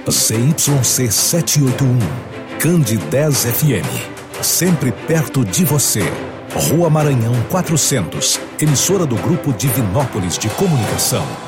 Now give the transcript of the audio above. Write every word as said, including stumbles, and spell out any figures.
Z Y C setecentos e oitenta e um, Cande dez F M. Sempre perto de você. Rua Maranhão quatrocentos, emissora do Grupo Divinópolis de Comunicação.